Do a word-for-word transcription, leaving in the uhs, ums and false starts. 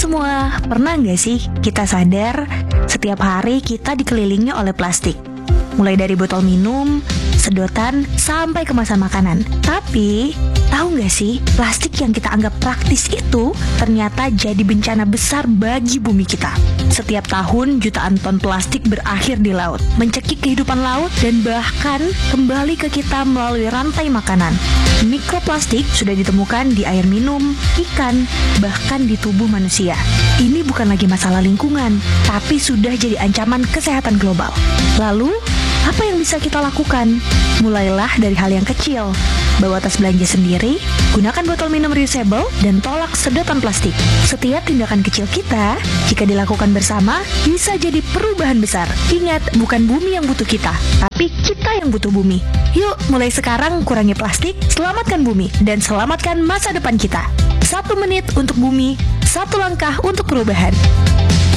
semua, pernah nggak sih kita sadar setiap hari kita dikelilingi oleh plastik? Mulai dari botol minum, sedotan, sampai kemasan makanan. Tapi, tahu nggak sih, plastik yang kita anggap praktis itu ternyata jadi bencana besar bagi bumi kita. Setiap tahun, jutaan ton plastik berakhir di laut, mencekik kehidupan laut, dan bahkan kembali ke kita melalui rantai makanan. Mikroplastik sudah ditemukan di air minum, ikan, bahkan di tubuh manusia. Ini bukan lagi masalah lingkungan, tapi sudah jadi ancaman kesehatan global. Lalu, apa yang bisa kita lakukan? Mulailah dari hal yang kecil. Bawa tas belanja sendiri, gunakan botol minum reusable, dan tolak sedotan plastik. Setiap tindakan kecil kita, jika dilakukan bersama, bisa jadi perubahan besar. Ingat, bukan bumi yang butuh kita, tapi kita yang butuh bumi. Yuk, mulai sekarang kurangi plastik, selamatkan bumi, dan selamatkan masa depan kita. Satu menit untuk bumi, satu langkah untuk perubahan.